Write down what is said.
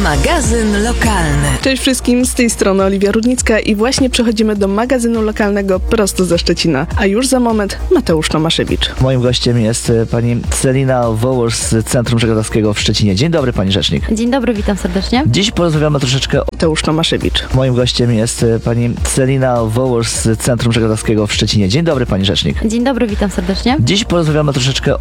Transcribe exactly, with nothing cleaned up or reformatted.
Magazyn lokalny. Cześć wszystkim, z tej strony Oliwia Rudnicka i właśnie przechodzimy do magazynu lokalnego prosto ze Szczecina. A już za moment Mateusz Tomaszewicz. Moim gościem jest pani Celina Wołosz z Centrum Żeglarskiego w Szczecinie. Dzień dobry, pani rzecznik. Dzień dobry, witam serdecznie. Dziś porozmawiamy troszeczkę o... Mateusz Tomaszewicz. Moim gościem jest pani Celina Wołosz z Centrum Żeglarskiego w Szczecinie. Dzień dobry, pani rzecznik. Dzień dobry, witam serdecznie. Dziś porozmawiamy troszeczkę